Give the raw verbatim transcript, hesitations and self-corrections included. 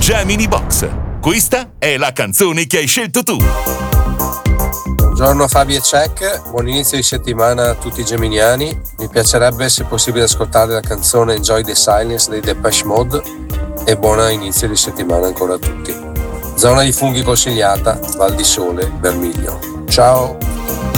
Gemini Box. Questa è la canzone che hai scelto tu. Buongiorno Fabio e Check, buon inizio di settimana a tutti i geminiani. Mi piacerebbe se possibile ascoltare la canzone Enjoy the Silence dei Depeche Mode e buon inizio di settimana ancora a tutti. Zona di funghi consigliata, Val di Sole, Vermiglio. Ciao!